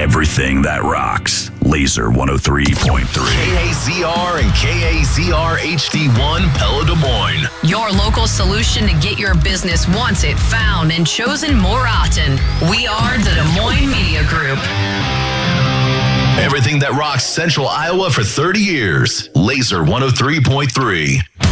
everything that rocks. Laser 103.3. KAZR and KAZR HD1 Pella Des Moines. Your local solution to get your business once it found and chosen more often. We are the Des Moines Media Group. Everything that rocks Central Iowa for 30 years. Laser 103.3.